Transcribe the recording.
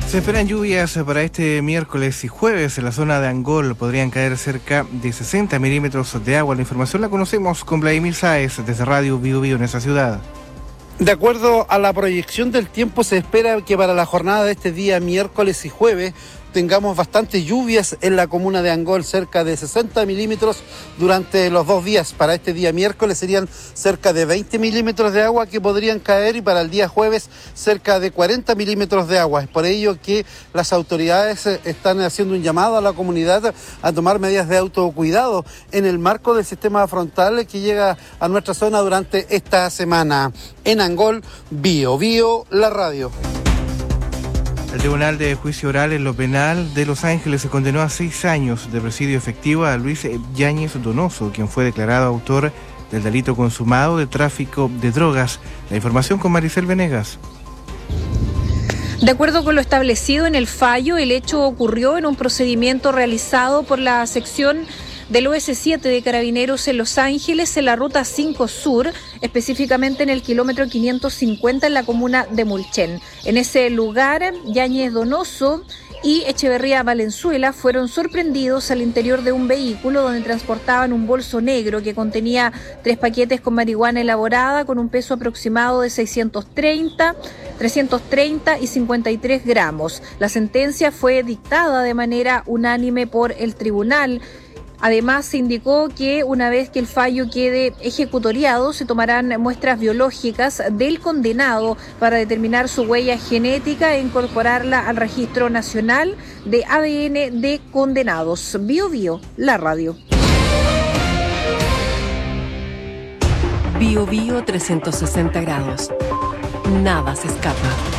Se esperan lluvias para este miércoles y jueves en la zona de Angol. Podrían caer cerca de 60 milímetros de agua. La información la conocemos con Vladimir Sáez desde Radio Bio Bio en esa ciudad. De acuerdo a la proyección del tiempo, se espera que para la jornada de este día, miércoles y jueves, tengamos bastantes lluvias en la comuna de Angol, cerca de 60 milímetros durante los 2 días. Para este día miércoles serían cerca de 20 milímetros de agua que podrían caer y para el día jueves cerca de 40 milímetros de agua. Es por ello que las autoridades están haciendo un llamado a la comunidad a tomar medidas de autocuidado en el marco del sistema frontal que llega a nuestra zona durante esta semana. En Angol, Bio Bio, la radio. El Tribunal de Juicio Oral en lo Penal de Los Ángeles se condenó a 6 años de presidio efectivo a Luis Yáñez Donoso, quien fue declarado autor del delito consumado de tráfico de drogas. La información con Maricel Venegas. De acuerdo con lo establecido en el fallo, el hecho ocurrió en un procedimiento realizado por la sección del OS7 de Carabineros en Los Ángeles, en la Ruta 5 Sur, específicamente en el kilómetro 550 en la comuna de Mulchen. En ese lugar, Yáñez Donoso y Echeverría Valenzuela fueron sorprendidos al interior de un vehículo donde transportaban un bolso negro que contenía 3 paquetes con marihuana elaborada con un peso aproximado de 330 y 53 gramos. La sentencia fue dictada de manera unánime por el tribunal. Además, se indicó que una vez que el fallo quede ejecutoriado, se tomarán muestras biológicas del condenado para determinar su huella genética e incorporarla al Registro Nacional de ADN de Condenados. Bio Bio, la radio. Bio Bio 360 grados. Nada se escapa.